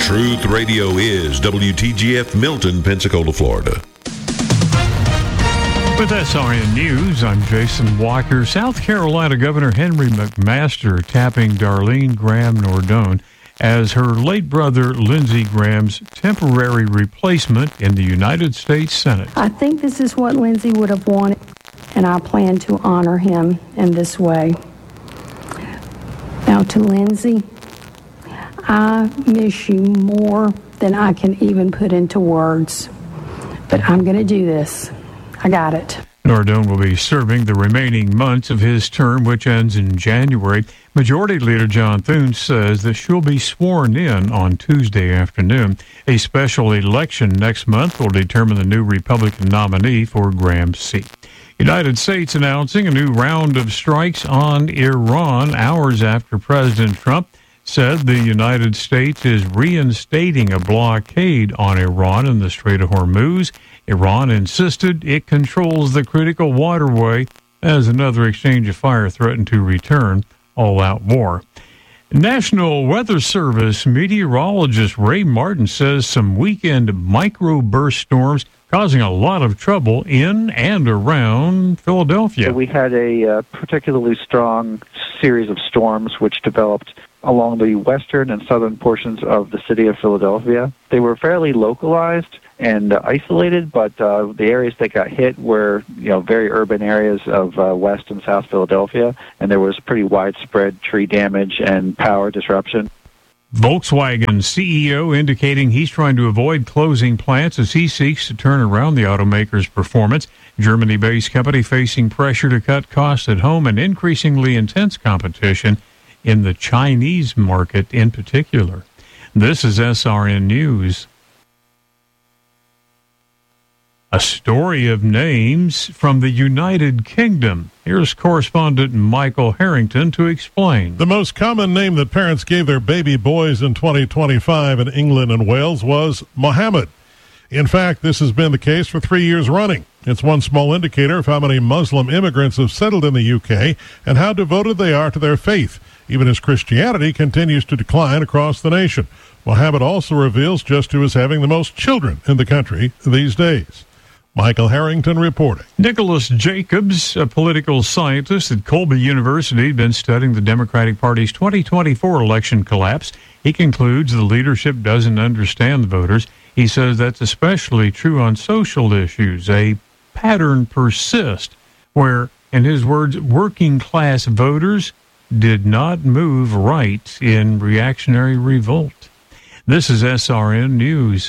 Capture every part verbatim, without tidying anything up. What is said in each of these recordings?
Truth Radio is W T G F Milton, Pensacola, Florida. With S R N News, I'm Jason Walker. South Carolina Governor Henry McMaster tapping Darlene Graham Nordone as her late brother Lindsey Graham's temporary replacement in the United States Senate. I think this is what Lindsey would have wanted, and I plan to honor him in this way. Now to Lindsey, I miss you more than I can even put into words, but I'm going to do this. I got it. Nordone will be serving the remaining months of his term, which ends in January. Majority Leader John Thune says that she'll be sworn in on Tuesday afternoon. A special election next month will determine the new Republican nominee for Graham's seat. United States announcing a new round of strikes on Iran hours after President Trump said the United States is reinstating a blockade on Iran in the Strait of Hormuz. Iran insisted it controls the critical waterway as another exchange of fire threatened to return all-out war. National Weather Service meteorologist Ray Martin says some weekend microburst storms causing a lot of trouble in and around Philadelphia. We had a uh, particularly strong series of storms which developed along the western and southern portions of the city of Philadelphia. They were fairly localized and uh, isolated, but uh, the areas that got hit were, you know, very urban areas of uh, West and South Philadelphia, and there was pretty widespread tree damage and power disruption. Volkswagen C E O indicating he's trying to avoid closing plants as he seeks to turn around the automaker's performance. Germany-based company facing pressure to cut costs at home and increasingly intense competition in the Chinese market in particular. This is S R N News. A story of names from the United Kingdom. Here's correspondent Michael Harrington to explain. The most common name that parents gave their baby boys in twenty twenty-five in England and Wales was Mohammed. In fact, this has been the case for three years running. It's one small indicator of how many Muslim immigrants have settled in the U K and how devoted they are to their faith, even as Christianity continues to decline across the nation. Mohammed also reveals just who is having the most children in the country these days. Michael Harrington reporting. Nicholas Jacobs, a political scientist at Colby University, has been studying the Democratic Party's twenty twenty-four election collapse. He concludes the leadership doesn't understand the voters. He says that's especially true on social issues. A pattern persists where, in his words, working-class voters did not move right in reactionary revolt. This is S R N News.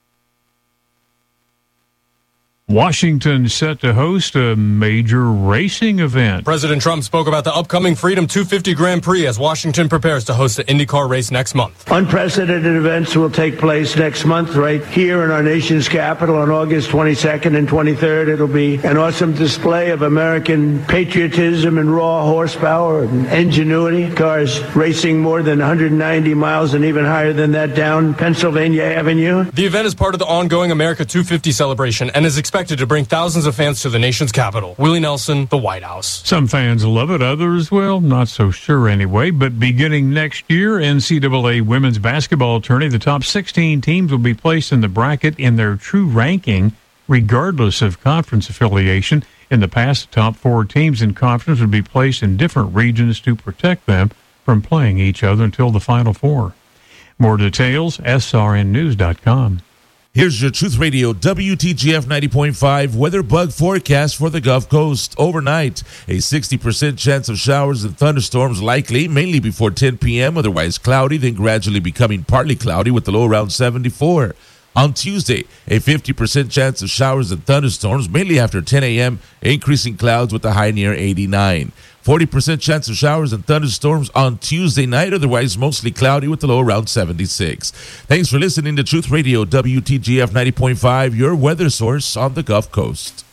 Washington set to host a major racing event. President Trump spoke about the upcoming Freedom two fifty Grand Prix as Washington prepares to host the IndyCar race next month. Unprecedented events will take place next month right here in our nation's capital on August twenty-second and twenty-third. It'll be an awesome display of American patriotism and raw horsepower and ingenuity. Cars racing more than one hundred ninety miles and even higher than that down Pennsylvania Avenue. The event is part of the ongoing America two fifty celebration and is expected to bring thousands of fans to the nation's capital. Willie Nelson, the White House. Some fans love it, others, well, not so sure anyway. But beginning next year, N C double A women's basketball tourney, the top sixteen teams will be placed in the bracket in their true ranking, regardless of conference affiliation. In the past, the top four teams in conference would be placed in different regions to protect them from playing each other until the Final Four. More details, S R N news dot com. Here's your Truth Radio W T G F ninety point five weather bug forecast for the Gulf Coast. Overnight, a sixty percent chance of showers and thunderstorms likely, mainly before ten p.m., otherwise cloudy, then gradually becoming partly cloudy with the low around seventy-four. On Tuesday, a fifty percent chance of showers and thunderstorms, mainly after ten a.m., increasing clouds with a high near eighty-nine. forty percent chance of showers and thunderstorms on Tuesday night, otherwise mostly cloudy with the low around seventy-six. Thanks for listening to Truth Radio W T G F ninety point five, your weather source on the Gulf Coast.